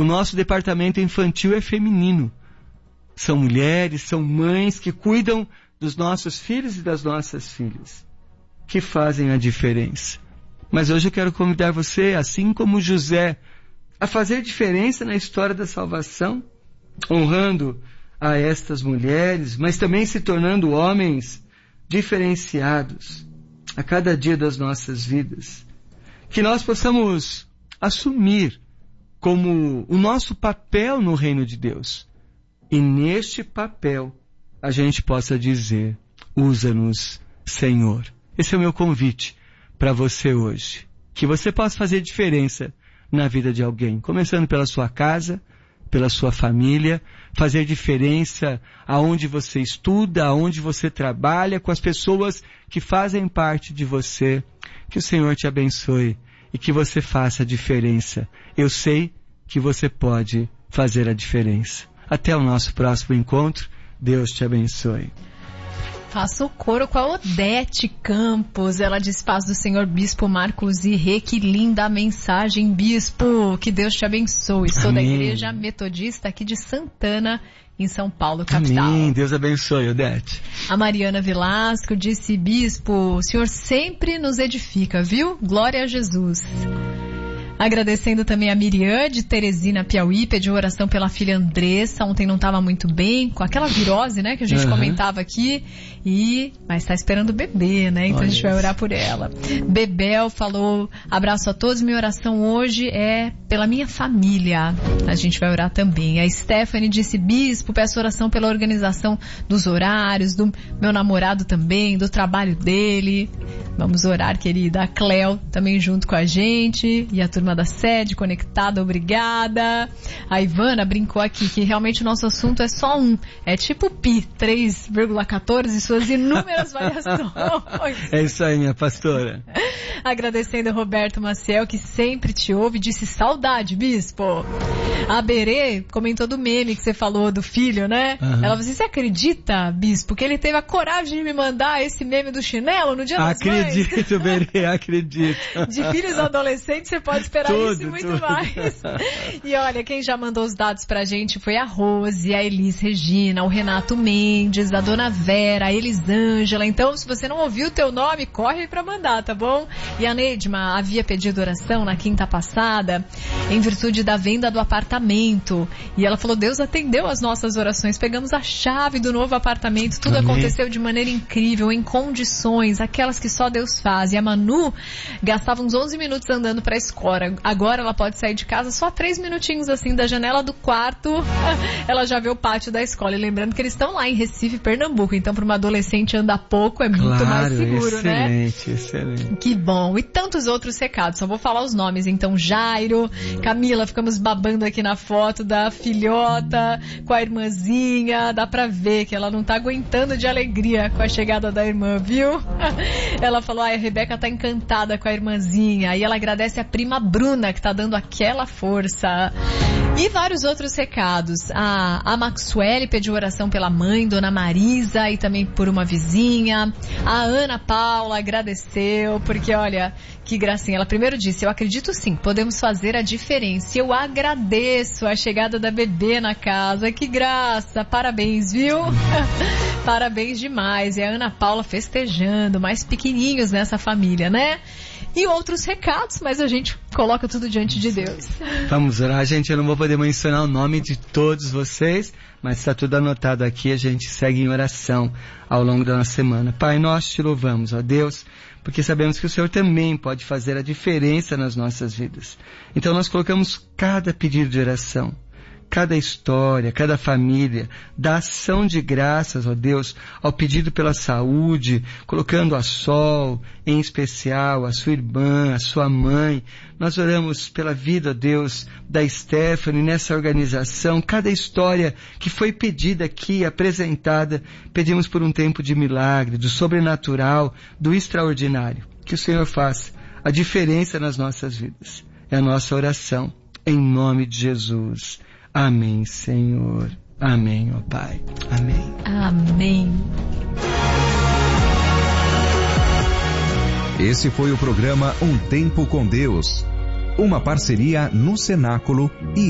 O nosso departamento infantil é feminino. São mulheres, são mães que cuidam dos nossos filhos e das nossas filhas, que fazem a diferença. Mas hoje eu quero convidar você, assim como José, a fazer diferença na história da salvação, honrando a estas mulheres, mas também se tornando homens diferenciados a cada dia das nossas vidas. Que nós possamos assumir como o nosso papel no reino de Deus. E neste papel a gente possa dizer: usa-nos, Senhor. Esse é o meu convite para você hoje. Que você possa fazer diferença na vida de alguém, começando pela sua casa, pela sua família, fazer diferença aonde você estuda, aonde você trabalha, com as pessoas que fazem parte de você. Que o Senhor te abençoe e que você faça a diferença. Eu sei que você pode fazer a diferença. Até o nosso próximo encontro. Deus te abençoe. Faça o coro com a Odete Campos. Ela diz: paz do Senhor Bispo Marcos e Rê. Que linda mensagem, Bispo. Que Deus te abençoe. Sou da Igreja Metodista aqui de Santana, em São Paulo, capital. Amém. Deus abençoe, Odete. A Mariana Velasco disse: Bispo, o Senhor sempre nos edifica, viu? Glória a Jesus. Agradecendo também a Miriam de Teresina, Piauí, pediu oração pela filha Andressa. Ontem não estava muito bem, com aquela virose, né, que a gente comentava aqui. Mas está esperando o bebê, né? Então a gente vai orar por ela. Bebel falou: abraço a todos, minha oração hoje é pela minha família. A gente vai orar também. A Stephanie disse: Bispo, peço oração pela organização dos horários, do meu namorado também, do trabalho dele. Vamos orar, querida. A Cleo também junto com a gente. E a turma da sede conectada, obrigada. A Ivana brincou aqui que realmente o nosso assunto é só um. É tipo pi, 3,14 e suas inúmeras variações. É isso aí, minha pastora. Agradecendo a Roberto Maciel, que sempre te ouve, disse: saudade, Bispo. A Berê comentou do meme que você falou do filho, né? Ela falou assim: você acredita, Bispo, que ele teve a coragem de me mandar esse meme do chinelo no dia das mães? Acredito, Berê, acredito. De filhos adolescentes você pode esperar isso e muito mais. E olha, quem já mandou os dados pra gente foi a Rose, a Elis Regina, o Renato Mendes, a Dona Vera, a Elisângela. Então, se você não ouviu o teu nome, corre aí pra mandar, tá bom? E a Neidma havia pedido oração na quinta passada, em virtude da venda do apartamento. E ela falou: Deus atendeu as nossas orações, pegamos a chave do novo apartamento, tudo aconteceu de maneira incrível, em condições, aquelas que só Deus faz. E a Manu gastava uns 11 minutos andando pra escola. Agora ela pode sair de casa só 3 minutinhos assim da janela do quarto, ela já vê o pátio da escola. E lembrando que eles estão lá em Recife, Pernambuco, então para uma adolescente andar pouco é muito mais seguro, excelente, né? Excelente. Que bom. E tantos outros recados, só vou falar os nomes. Então, Jairo, Camila, ficamos babando aqui na foto da filhota com a irmãzinha, dá pra ver que ela não tá aguentando de alegria com a chegada da irmã, viu? Ela falou: a Rebeca tá encantada com a irmãzinha. E ela agradece a prima Bruna, que tá dando aquela força. E vários outros recados. A Maxwell pediu oração pela mãe, Dona Marisa, e também por uma vizinha. A Ana Paula agradeceu, porque olha, que gracinha. Ela primeiro disse: eu acredito sim, podemos fazer a diferença. Eu agradeço a chegada da bebê na casa. Que graça, parabéns, viu? Parabéns demais. E a Ana Paula festejando, mais pequenininhos nessa família, né? E outros recados, mas a gente coloca tudo diante de Deus. Vamos orar, gente. Eu não vou poder mencionar o nome de todos vocês, mas está tudo anotado aqui. A gente segue em oração ao longo da nossa semana. Pai, nós te louvamos, ó Deus, porque sabemos que o Senhor também pode fazer a diferença nas nossas vidas. Então nós colocamos cada pedido de oração, cada história, cada família, da ação de graças, ó Deus, ao pedido pela saúde, colocando a Sol, em especial, a sua irmã, a sua mãe. Nós oramos pela vida, ó Deus, da Stephanie nessa organização, cada história que foi pedida aqui, apresentada, pedimos por um tempo de milagre, do sobrenatural, do extraordinário. Que o Senhor faça a diferença nas nossas vidas. É a nossa oração, em nome de Jesus. Amém, Senhor. Amém, ó Pai. Amém. Amém. Esse foi o programa Um Tempo com Deus, uma parceria no Cenáculo e